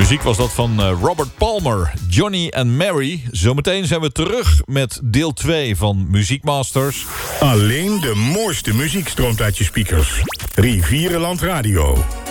Muziek was dat van Robert Palmer, Johnny and Mary. Zometeen zijn we terug met deel 2 van Muziekmasters. Alleen de mooiste muziek stroomt uit je speakers. Rivierenland Radio.